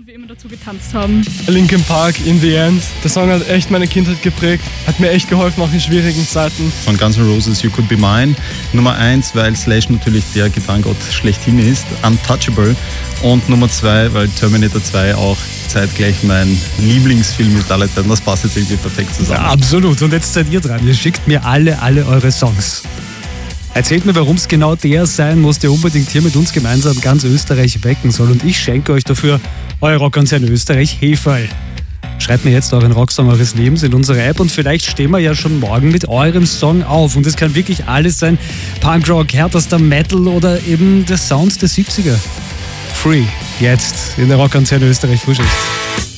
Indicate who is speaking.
Speaker 1: und wir immer dazu getanzt haben.
Speaker 2: Linkin Park, In the End. Der Song hat echt meine Kindheit geprägt, hat mir echt geholfen, auch in schwierigen Zeiten.
Speaker 3: Von Guns N' Roses, You Could Be Mine. Nummer 1, weil Slash natürlich der Gitarrengott schlechthin ist, Untouchable. Und Nummer 2, weil Terminator 2 auch zeitgleich mein Lieblingsfilm ist aller Zeiten. Das passt jetzt irgendwie perfekt zusammen.
Speaker 4: Ja, absolut. Und jetzt seid ihr dran. Ihr schickt mir alle eure Songs. Erzählt mir, warum es genau der sein muss, der unbedingt hier mit uns gemeinsam ganz Österreich wecken soll. Und ich schenke euch dafür euer Rockkonzern Österreich Heferl. Schreibt mir jetzt euren Rocksong eures Lebens in unsere App und vielleicht stehen wir ja schon morgen mit eurem Song auf. Und es kann wirklich alles sein. Punkrock, härterster Metal oder eben der Sounds der 70er. Free, jetzt in der Rockkonzern Österreich Frühschicht.